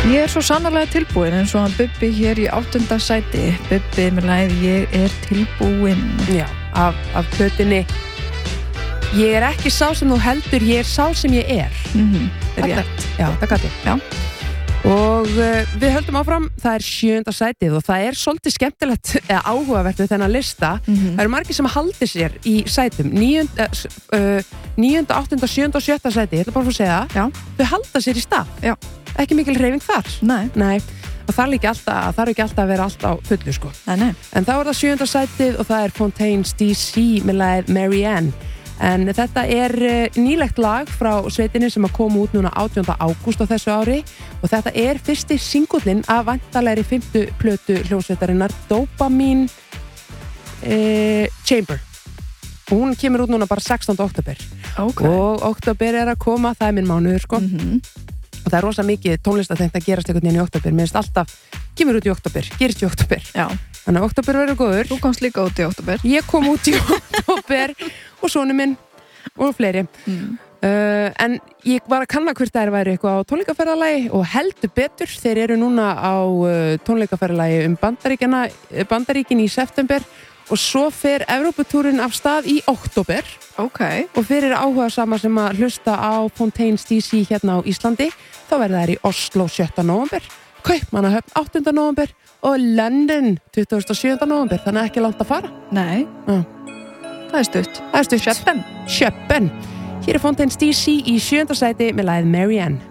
Ég svo sannarlega tilbúin eins og hann Bubbi hér í 8. sæti. Bubbi með lagið Ég tilbúin. Já, af plötunni Ég ekki sá sem þú heldur, ég sá sem ég Rétt. Já, það gæti. Já. Og við höldum áfram, það 7. sætið og það svolítið skemmtilegt eða áhugavert við þennan lista. Það eru margir sem haldi sér í sætum 9., 8., 7. og 7. sæti, ég ætla bara að segja það. Já. Þau halda sér í stað. Já. Ekki mikil hreyfing þar. Nei. Og það þarf ekki alltaf að vera allt á fullu sko. Nei. En þá það 7. sætið og það Fontaines DC með lagið Marianne. En þetta nýlegt lag frá sveitinni sem að koma út núna 18. ágúst á þessu ári og þetta fyrsti singullinn af væntanlegri 5. plötu hljómsveitarinnar Dopamine Chamber. Og hún kemur út núna bara 16. október. Okay. Og október að koma, það minn mánuður sko. Og það rosa mikið tónlistatengt að gerast einhvern veginn í október. Mér finnst alltaf, kemur út í október, gerist í október. Já. Þannig að október verður góður. Þú komst líka út í október. Ég kom út í október og sonu minn og fleiri. En ég var að kanna hvert þær væri eitthvað á tónleikaferðalagi og heldur betur. Þeir eru núna á tónleikaferðalagi Bandaríkin í september og svo fer Evróputúrin af stað í október. Okay. Og fyrir áhuga sama sem að hlusta á Fontaines DC hérna á Íslandi, þá verða þær í Oslo 7. nóvember, Kaupmannahöfn 8. nóvember og London 27. nóvember, þannig ekki langt að fara. Nei. Það stutt. Sjöppen. Hér Fontaines DC í 7. sæti með lagið Marianne.